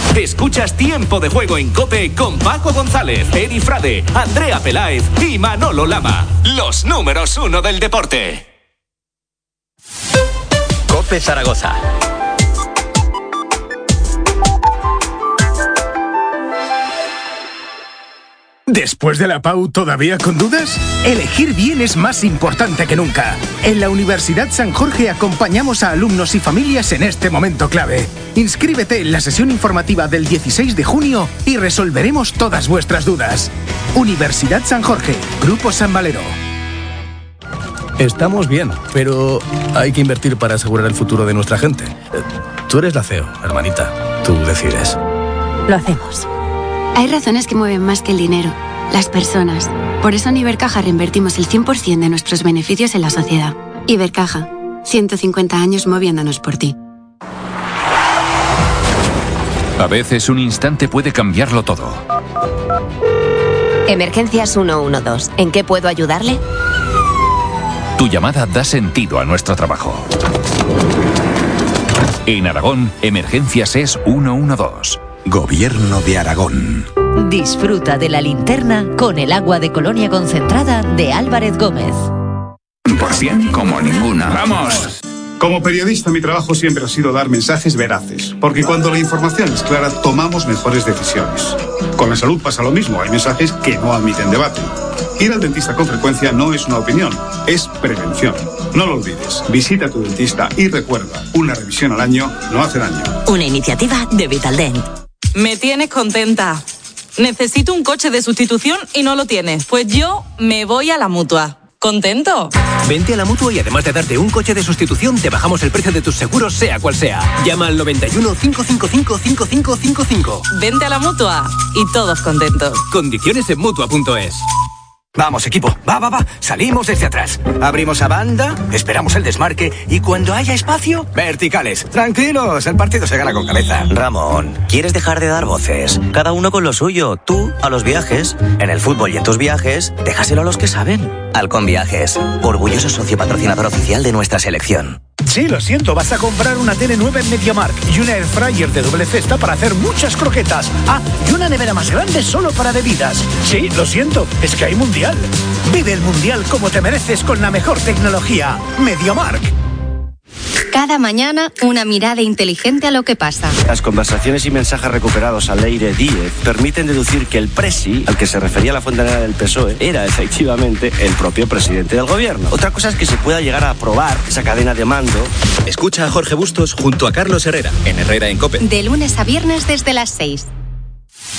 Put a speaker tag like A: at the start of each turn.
A: Escuchas Tiempo de Juego en COPE con Paco González, Eri Frade, Andrea Peláez y Manolo Lama. Los números 1 del deporte.
B: COPE Zaragoza.
C: ¿Después de la PAU todavía con dudas? Elegir bien es más importante que nunca. En la Universidad San Jorge acompañamos a alumnos y familias en este momento clave. Inscríbete en la sesión informativa del 16 de junio y resolveremos todas vuestras dudas. Universidad San Jorge, Grupo San Valero.
D: Estamos bien, pero hay que invertir para asegurar el futuro de nuestra gente. Tú eres la CEO, hermanita. Tú decides.
E: Lo hacemos. Hay razones que mueven más que el dinero, las personas. Por eso en Ibercaja reinvertimos el 100% de nuestros beneficios en la sociedad. Ibercaja, 150 años moviéndonos por ti.
F: A veces un instante puede cambiarlo todo.
G: Emergencias 112. ¿En qué puedo ayudarle?
F: Tu llamada da sentido a nuestro trabajo. En Aragón, Emergencias es 112.
H: Gobierno de Aragón.
I: Disfruta de la linterna con el agua de Colonia concentrada de Álvarez Gómez.
H: 100% como ninguna.
J: ¡Vamos! Como periodista, mi trabajo siempre ha sido dar mensajes veraces, porque cuando la información es clara, tomamos mejores decisiones. Con la salud pasa lo mismo, hay mensajes que no admiten debate. Ir al dentista con frecuencia no es una opinión, es prevención. No lo olvides, visita a tu dentista y recuerda, una revisión al año no hace daño.
I: Una iniciativa de Vitaldent.
K: Me tienes contenta. Necesito un coche de sustitución y no lo tienes. Pues yo me voy a la Mutua. ¿Contento?
L: Vente a la Mutua y además de darte un coche de sustitución, te bajamos el precio de tus seguros, sea cual sea. Llama al 91 555 5555.
K: Vente a la Mutua y todos contentos.
L: Condiciones en Mutua.es.
M: Vamos, equipo, va. Salimos desde atrás. Abrimos a banda, esperamos el desmarque y cuando haya espacio, verticales. Tranquilos, el partido se gana con cabeza.
N: Ramón, ¿quieres dejar de dar voces? Cada uno con lo suyo. Tú a los viajes. En el fútbol y en tus viajes, déjaselo a los que saben. Halcón Viajes, orgulloso socio patrocinador oficial de nuestra selección.
O: Sí, lo siento, vas a comprar una tele nueva en MediaMarkt y una air fryer de doble cesta para hacer muchas croquetas. Ah, y una nevera más grande solo para bebidas. Sí, lo siento, es que hay mundial. Vive el mundial como te mereces con la mejor tecnología. MediaMarkt.
P: Cada mañana, una mirada inteligente a lo que pasa.
Q: Las conversaciones y mensajes recuperados al Leire 10 permiten deducir que el presi, al que se refería la fontanera del PSOE, era efectivamente el propio presidente del gobierno. Otra cosa es que se pueda llegar a probar esa cadena de mando.
R: Escucha a Jorge Bustos junto a Carlos Herrera, en Herrera en COPE.
P: De lunes a viernes desde las 6.